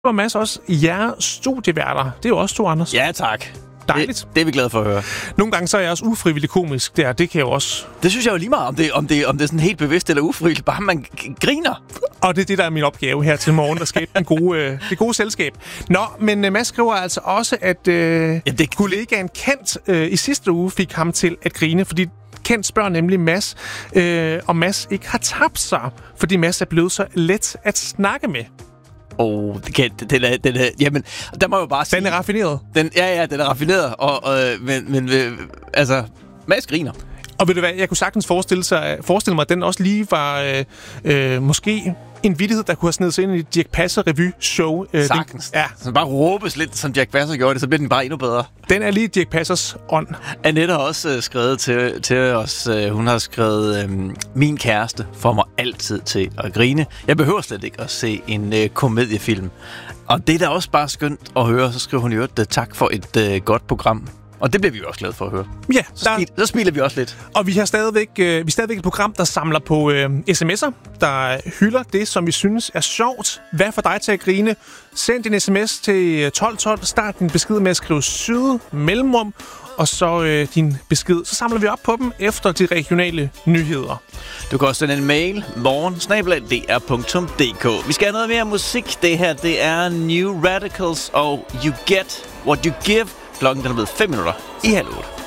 Og Mads også jer studieværter. Det er jo også to, Anders. Ja, tak. Dejligt. Det er vi glade for at høre. Nogle gange så er jeg også ufrivilligt komisk der. Det kan jeg jo også. Det synes jeg jo lige meget, om det er sådan helt bevidst eller ufrivilligt. Bare man griner. Og det er det, der er min opgave her til morgen, at skabe det gode selskab. Nå, men Mads skriver altså også, at kollegaen Kent i sidste uge fik ham til at grine, fordi Kent spørger nemlig Mads, om Mads ikke har tabt sig, fordi Mads er blevet så let at snakke med. Den er, jamen, der må jeg jo bare sige... Den er raffineret. Den er raffineret, men altså, Mads griner. Og ved du hvad, jeg kunne sagtens forestille mig, at den også lige var måske en vittighed, der kunne have snedet sig ind i et Dirch Passer revy-show. Sagtens. Ja. Så bare råbes lidt, som Dirch Passer gjorde det, så bliver den bare endnu bedre. Den er lige Dirch Passers ånd. Annette har også skrevet til os. Hun har skrevet, min kæreste får mig altid til at grine. Jeg behøver slet ikke at se en komediefilm. Og det er da også bare skønt at høre. Så skriver hun jo tak for et godt program. Og det bliver vi jo også glade for at høre. Ja, så smiler vi også lidt. Og vi har stadigvæk et program, der samler på sms'er, der hylder det, som vi synes er sjovt. Hvad får dig til at grine? Send din sms til 1212. Start din besked med at skrive syd mellemrum, og så din besked. Så samler vi op på dem efter de regionale nyheder. Du kan også sende en mail morgen@dr.dk. Vi skal have noget mere musik. Det her, det er New Radicals og You Get What You Give. Klokken er blevet 5 minutter i halv 8.